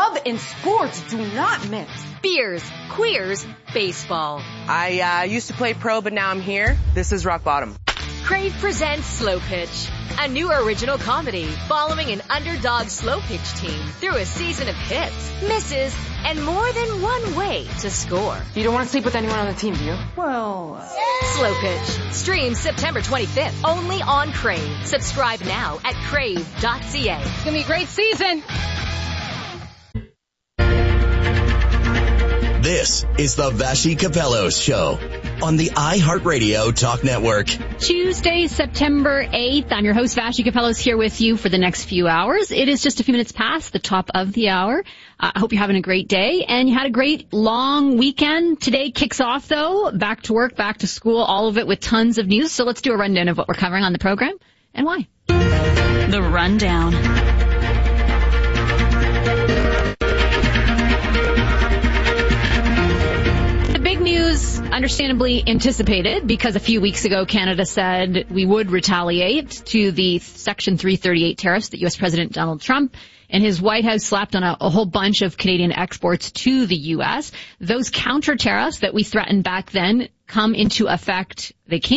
love and sports do not mix. Beers, queers, baseball. I used to play pro, but now I'm here. This is rock bottom. Crave presents Slow Pitch, a new original comedy following an underdog slow pitch team through a season of hits, misses, and more than one way to score. You don't want to sleep with anyone on the team, do you? Well... Slow Pitch. Stream September 25th, only on Crave. Subscribe now at crave.ca. It's going to be a great season. This is the Vassy Capellos Show on the iHeartRadio Talk Network. Tuesday, September 8th. I'm your host, Vassy Capellos, here with you for the next few hours. It is just a few minutes past the top of the hour. I hope you're having a great day and you had a great long weekend. Today kicks off, though. Back to work, back to school, all of it with tons of news. So let's do a rundown of what we're covering on the program and why. The Rundown. News understandably anticipated because a few weeks ago Canada said we would retaliate to the Section 338 tariffs that U.S. President Donald Trump and his White House slapped on a whole bunch of Canadian exports to the U.S. Those counter tariffs that we threatened back then came into effect,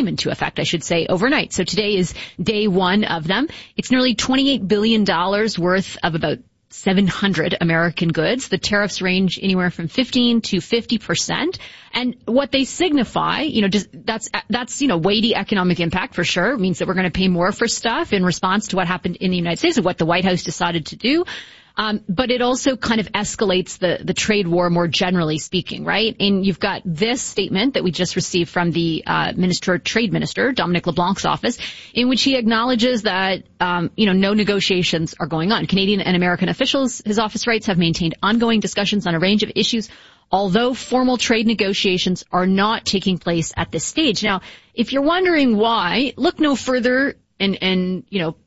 I should say, overnight. So today is day one of them. It's nearly $28 billion worth of about 700 American goods. The tariffs range anywhere from 15 to 50%. And what they signify, that's weighty economic impact for sure. It means that we're going to pay more for stuff in response to what happened in the United States and what the White House decided to do. But it also kind of escalates the trade war more generally speaking, right? And you've got this statement that we just received from the Trade Minister, Dominic LeBlanc's office, in which he acknowledges that, no negotiations are going on. Canadian and American officials, his office writes, have maintained ongoing discussions on a range of issues, although formal trade negotiations are not taking place at this stage. Now, if you're wondering why, look no further and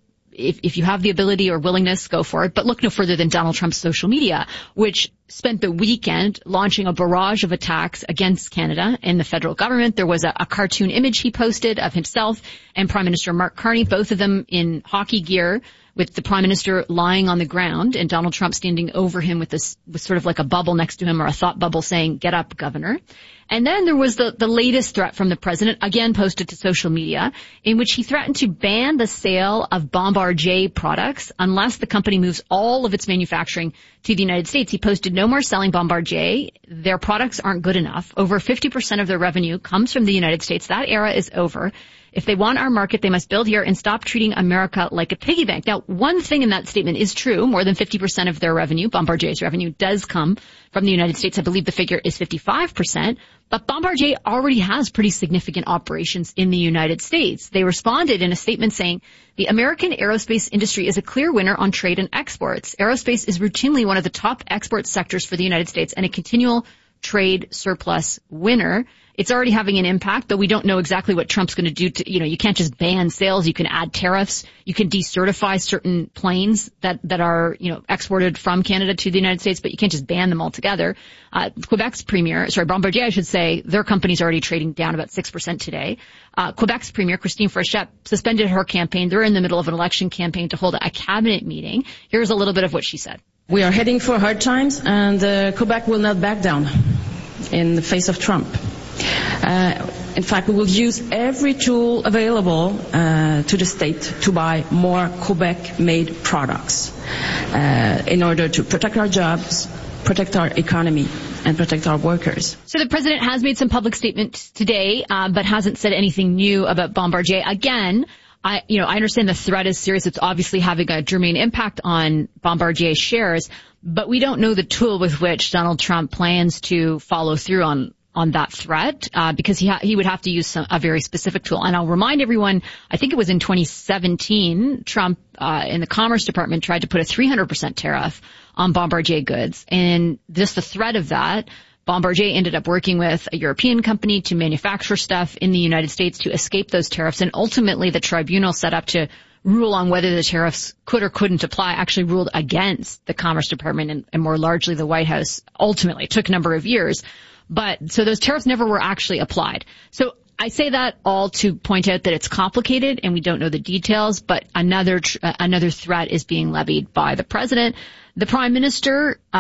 if you have the ability or willingness, go for it. But look no further than Donald Trump's social media, which spent the weekend launching a barrage of attacks against Canada and the federal government. There was a cartoon image he posted of himself and Prime Minister Mark Carney, both of them in hockey gear, with the Prime Minister lying on the ground and Donald Trump standing over him with sort of like a bubble next to him or a thought bubble saying, "Get up, Governor." And then there was the latest threat from the president, again posted to social media, in which he threatened to ban the sale of Bombardier products unless the company moves all of its manufacturing to the United States. He posted, "No more selling Bombardier. Their products aren't good enough. Over 50% of their revenue comes from the United States. That era is over. If they want our market, they must build here and stop treating America like a piggy bank." Now, one thing in that statement is true. More than 50% of their revenue, Bombardier's revenue, does come from the United States. I believe the figure is 55%. But Bombardier already has pretty significant operations in the United States. They responded in a statement saying, "The American aerospace industry is a clear winner on trade and exports. Aerospace is routinely one of the top export sectors for the United States and a continual trade surplus winner. It's already having an impact, though we don't know exactly what Trump's going to do to, you can't just ban sales. You can add tariffs. You can decertify certain planes that are, exported from Canada to the United States, but you can't just ban them altogether." Bombardier, I should say, their company's already trading down about 6% today. Quebec's Premier, Christine Fréchette, suspended her campaign. They're in the middle of an election campaign to hold a cabinet meeting. Here's a little bit of what she said. "We are heading for hard times, and Quebec will not back down in the face of Trump. In fact, we will use every tool available to the state to buy more Quebec-made products in order to protect our jobs, protect our economy, and protect our workers." So the president has made some public statements today, but hasn't said anything new about Bombardier. Again, I understand the threat is serious. It's obviously having a germane impact on Bombardier shares, but we don't know the tool with which Donald Trump plans to follow through on that threat, because he would have to use a very specific tool. And I'll remind everyone, I think it was in 2017, Trump in the Commerce Department tried to put a 300% tariff on Bombardier goods. And just the threat of that, Bombardier ended up working with a European company to manufacture stuff in the United States to escape those tariffs. And ultimately, the tribunal set up to rule on whether the tariffs could or couldn't apply actually ruled against the Commerce Department and more largely the White House. Ultimately, it took a number of years. But so those tariffs never were actually applied. So I say that all to point out that it's complicated and we don't know the details, but another threat is being levied by the president. The prime minister